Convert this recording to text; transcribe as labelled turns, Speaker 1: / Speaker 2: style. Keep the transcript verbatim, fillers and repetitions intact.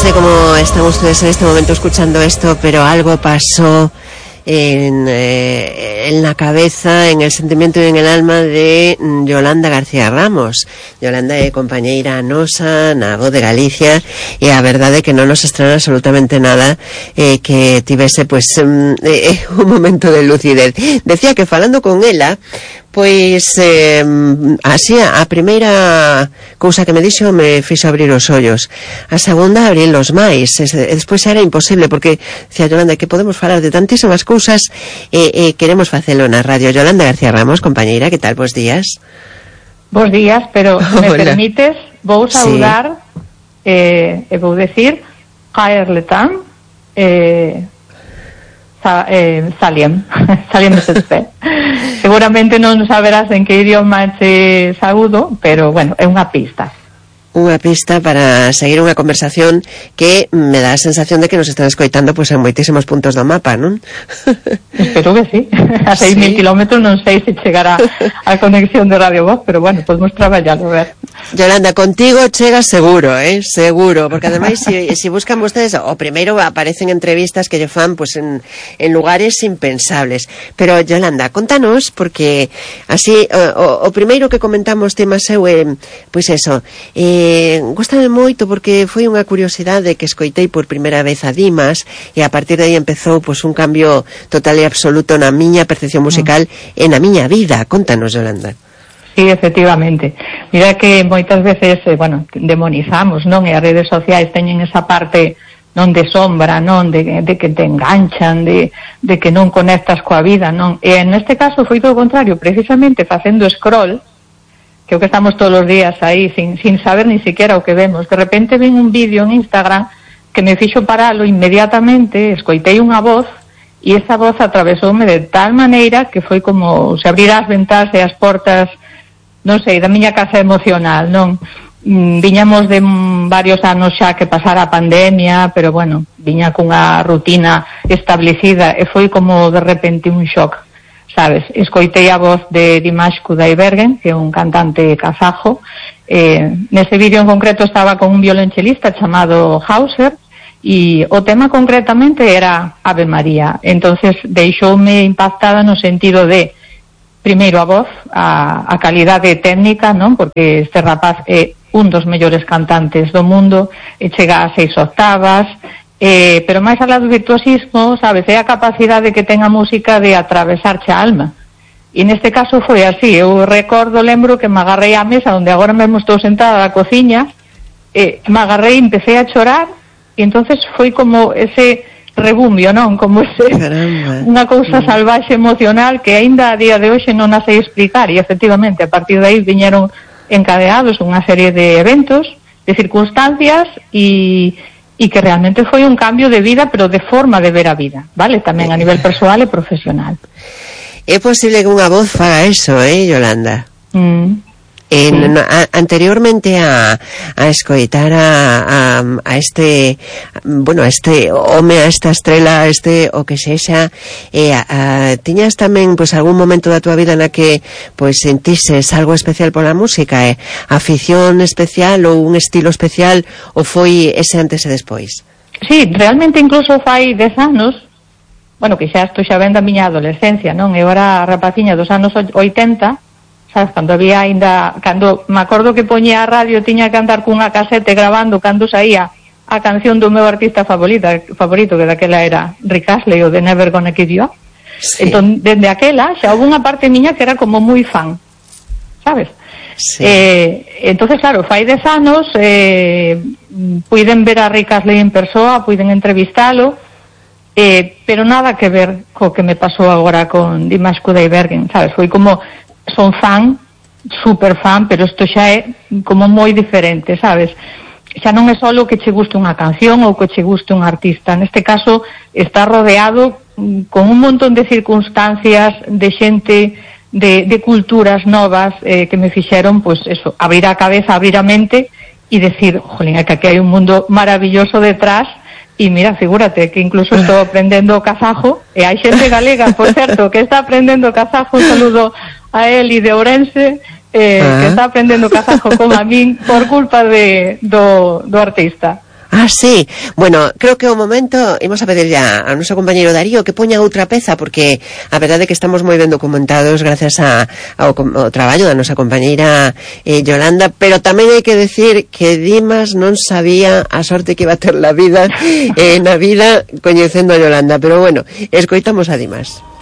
Speaker 1: sé cómo están ustedes en este momento escuchando esto, pero algo pasó en, eh, en la cabeza, en el sentimiento y en el alma de Yolanda García Ramos. Yolanda é compañeira nosa na Voz de Galicia e a verdade é que non nos estrana absolutamente nada eh, que tivese pues um, eh, un momento de lucidez. Decía que falando con ela, pois eh, así a primeira cousa que me dixo me fixo abrir os ollos, a segunda abrirlos máis, e despois era imposible porque decía Yolanda que podemos falar de tantísimas cousas e eh, eh, queremos facelo na radio. Yolanda García Ramos, compañeira, que tal? Bos días.
Speaker 2: Bos días, pero me permites, vou saudar sí. eh, e vou decir Caerle Tan eh, sa, eh, Saliem Saliem de Sespe. Seguramente non saberás en que idioma te saúdo, pero bueno, é unha pista.
Speaker 1: Unha pista para seguir unha conversación que me dá a sensación de que nos están escoitando pues, en moitísimos puntos do mapa, non?
Speaker 2: Espero que sí. A seis mil ¿Sí? kilómetros non sei se chegará a conexión de Radio Voz, pero bueno, podemos traballar, a ver.
Speaker 1: Yolanda, contigo chega seguro, eh? Seguro, porque ademais si, si buscan vostedes, o primeiro aparecen entrevistas que lle fan pues, en, en lugares impensables. Pero Yolanda, contanos, porque así, o, o primeiro que comentamos tema seu é, eh, pois eso, eh, Eh, gostame moito porque foi unha curiosidade que escoitei por primeira vez a Dimas e a partir de aí empezou pues, un cambio total e absoluto na miña percepción musical mm. e na miña vida. Contanos, Yolanda.
Speaker 2: Sí, efectivamente. Mira que moitas veces, eh, bueno, demonizamos, non? E as redes sociais teñen esa parte non de sombra, non? De, de que te enganchan, de, de que non conectas coa vida, non? E neste caso foi todo o contrario, precisamente facendo scroll, que o que estamos todos os días aí sin, sin saber ni siquiera o que vemos. De repente ven un vídeo en Instagram que me fixo paralo inmediatamente, escoitei unha voz e esa voz atravesoume de tal maneira que foi como se abrir as ventas e as portas, non sei, da miña casa emocional, non? Viñamos de varios anos xa que pasara a pandemia, pero bueno, viña cunha rutina establecida e foi como de repente un shock. Sabes, escoitei a voz de Dimash Kudaibergen, que é un cantante kazajo. Eh, nese vídeo en concreto estaba con un violonchelista chamado Hauser e o tema concretamente era Ave María. Entonces deixoume impactada no sentido de, primeiro a voz, a, a calidade técnica, non? Porque este rapaz é un dos mellores cantantes do mundo, e chega a seis octavas. Eh, pero máis alá do virtuosismo, sabes, é a capacidade que ten a música de atravesarche a alma. E neste caso foi así. Eu recordo, lembro que me agarrei á mesa onde agora mesmo estou sentada na cociña, eh, me agarrei e empecé a chorar, e entonces foi como ese rebumbio, non? Como ese, unha cousa salvaxe emocional que aínda a día de hoxe non a sei explicar. E efectivamente, a partir de aí viñeron encadeados unha serie de eventos, de circunstancias e e que realmente foi un cambio de vida, pero de forma de ver a vida, vale? Tamén a nivel persoal e profesional.
Speaker 1: É posible que unha voz faga eso, eh, Yolanda? Mm. En, sí. a, anteriormente a, a escoitar a, a, a este bueno, a este home, a esta estrela, a este o que sexa, eh, a, a, tiñas tamén pois, algún momento da tua vida na que pois, sentises algo especial pola música, eh? Afición especial ou un estilo especial, ou foi ese antes e despois?
Speaker 2: Sí, realmente incluso fai dez anos, bueno, que xa estou xa vendo a miña adolescencia, non? Eu era rapaciña dos anos oitenta, sabes, cando había ainda, cando me acordo que poñía a radio, tiña que andar cunha casete grabando cando saía a canción do meu artista favorito, favorito que daquela era Rick Astley, o de Never Gonna Give You Up. Sí. Entón, dende aquela, xa houve unha parte miña que era como moi fan, sabes? Sí. Eh, entonces, claro, fai dez anos, eh, puiden ver a Rick Astley en persoa, puiden entrevistalo, eh, pero nada que ver co que me pasou agora con Dimash Kudaibergen, sabes? Foi como, son fan, super fan, pero isto xa é como moi diferente, sabes? Xa non é só que che guste unha canción ou que che guste un artista. Neste caso, está rodeado con un montón de circunstancias, de xente, de, de culturas novas eh, que me fixeron, pois pues, eso, abrir a cabeza, abrir a mente e decir, jolín, que aquí hai un mundo maravilloso detrás. E mira, figúrate que incluso estou aprendendo kazajo, e hai xente galega, por certo, que está aprendendo kazajo. Un saludo a Eli de Ourense, eh, ah. que está aprendendo kazajo como a min por culpa de do, do artista.
Speaker 1: Ah, sí. Bueno, creo que o momento imos a pedirle a, a noso compañeiro Darío que poña outra peza, porque a verdade é que estamos moi ben documentados gracias a, ao, ao traballo da nosa compañeira eh, Yolanda, pero tamén hai que decir que Dimas non sabía a sorte que iba a ter la vida eh, na vida coñecendo a Yolanda, pero bueno, escoitamos a Dimas.